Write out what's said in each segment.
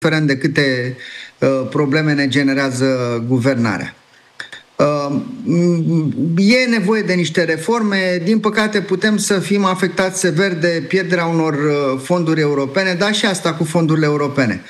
indiferent de câte probleme ne generează guvernarea. E nevoie de niște reforme. Din păcate putem să fim afectați sever de pierderea unor fonduri europene, dar și asta cu fondurile europene.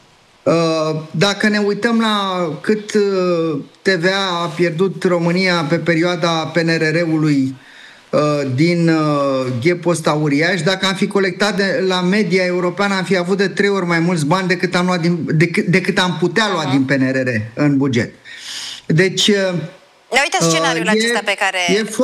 Dacă ne uităm la cât TVA a pierdut România pe perioada PNRR-ului din ghepul ăsta uriaș, dacă am fi colectat la media europeană, am fi avut de 3 ori mai mulți bani decât am putea lua din PNRR în buget. Deci uite scenariul acesta pe care...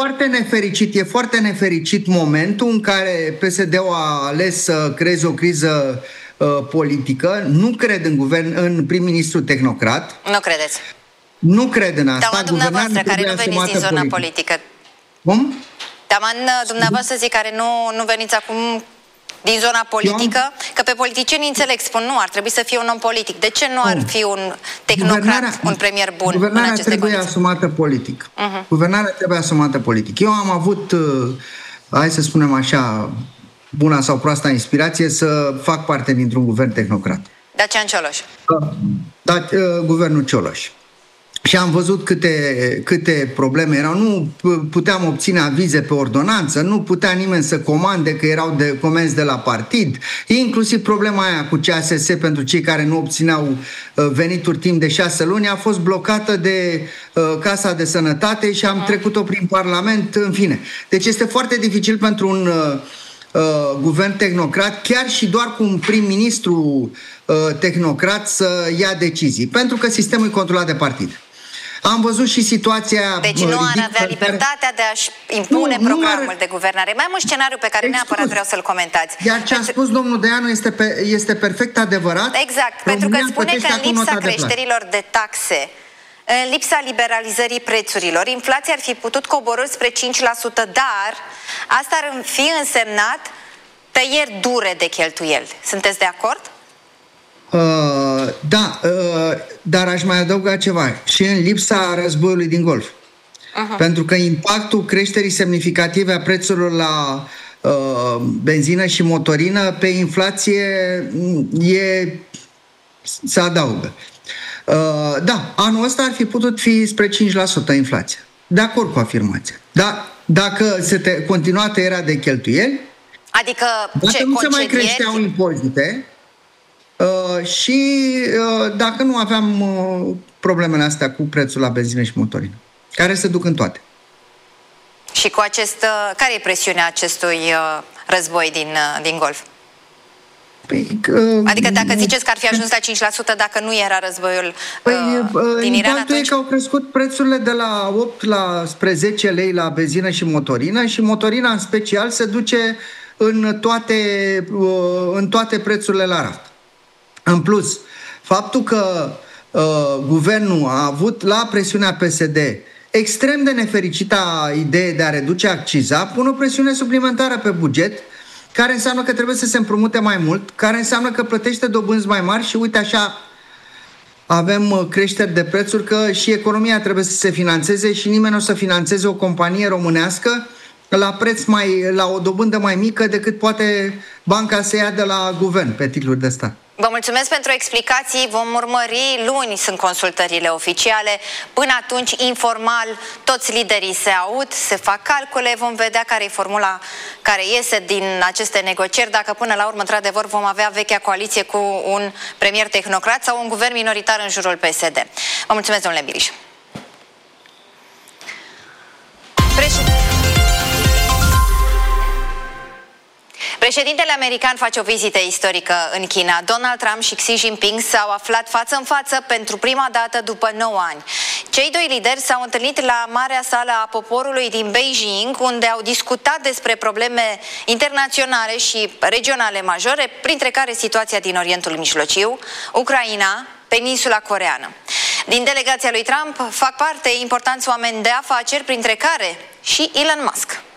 E foarte nefericit momentul în care PSD-ul a ales să creeze o criză politică. Nu cred în prim-ministru tehnocrat. Nu credeți? Nu cred în asta. Dar dumneavoastră care nu veniți din zona politică. Cum? Dar dumneavoastră zic care nu veniți acum din zona politică, că pe politicieni înțeleg, spun nu, ar trebui să fie un om politic. De ce nu ar fi un tehnocrat, un premier bun în aceste trebuie condiții? Asumată politic. Guvernarea trebuie asumată politic. Eu am avut, hai să spunem așa, buna sau proasta inspirație să fac parte dintr-un guvern tehnocrat. Dacian Cioloș. Guvernul Cioloș. Și am văzut câte probleme erau. Nu puteam obține avize pe ordonanță, nu putea nimeni să comande, că erau comenzi de la partid. Inclusiv problema aia cu CASS pentru cei care nu obțineau venituri timp de 6 luni a fost blocată de Casa de Sănătate și am trecut-o prin Parlament, în fine. Deci este foarte dificil pentru un guvern tehnocrat, chiar și doar cu un prim-ministru tehnocrat să ia decizii, pentru că sistemul e controlat de partid. Am văzut și situația... Deci nu ar avea libertatea de a-și impune programul de guvernare. Mai am un scenariu pe care neapărat vreau să-l comentați. Iar ce a spus domnul Deanu este perfect adevărat. Exact, pentru că spune că în lipsa creșterilor de taxe, în lipsa liberalizării prețurilor, inflația ar fi putut coborî spre 5%, dar asta ar fi însemnat tăieri dure de cheltuieli. Sunteți de acord? Da, dar aș mai adăuga ceva. Și în lipsa războiului din Golf. Pentru că impactul creșterii semnificative a prețurilor la benzină și motorină pe inflație se adaugă. Da, anul ăsta ar fi putut fi spre 5% inflația. De acord cu afirmația. Dar dacă se continua tăierea de cheltuieli, adică dacă nu se mai creșteau impozite, și dacă nu aveam problemele astea cu prețul la benzină și motorină, care se duc în toate. Și cu care e presiunea acestui război din Golf? Adică dacă ziceți că ar fi ajuns la 5% dacă nu era războiul din Iran, atunci... e că au crescut prețurile de la 8 spre 10 lei la benzină și motorină și motorina în special se duce în toate prețurile la raft. În plus, faptul că guvernul a avut la presiunea PSD extrem de nefericita idee de a reduce acciza, pune o presiune suplimentară pe buget, care înseamnă că trebuie să se împrumute mai mult, care înseamnă că plătește dobânzi mai mari și uite așa avem creșteri de prețuri, că și economia trebuie să se finanțeze și nimeni nu o să finanțeze o companie românească la o dobândă mai mică decât poate banca să ia de la guvern pe titluri de stat. Vă mulțumesc pentru explicații, vom urmări, luni sunt consultările oficiale, până atunci, informal, toți liderii se aud, se fac calcule, vom vedea care e formula care iese din aceste negocieri, dacă până la urmă, într-adevăr, vom avea vechea coaliție cu un premier tehnocrat sau un guvern minoritar în jurul PSD. Vă mulțumesc, domnule Biriș. Președintele american face o vizită istorică în China. Donald Trump și Xi Jinping s-au aflat față în față pentru prima dată după 9 ani. Cei doi lideri s-au întâlnit la Marea Sală a Poporului din Beijing, unde au discutat despre probleme internaționale și regionale majore, printre care situația din Orientul Mijlociu, Ucraina, peninsula coreeană. Din delegația lui Trump fac parte importanți oameni de afaceri, printre care și Elon Musk.